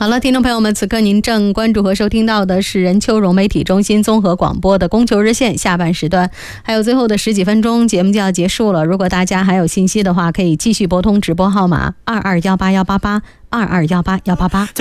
好了，听众朋友们，此刻您正关注和收听到的是任丘融媒体中心综合广播的供求热线下半时段，还有最后的10几分钟，节目就要结束了。如果大家还有信息的话，可以继续拨通直播号码22181882218188。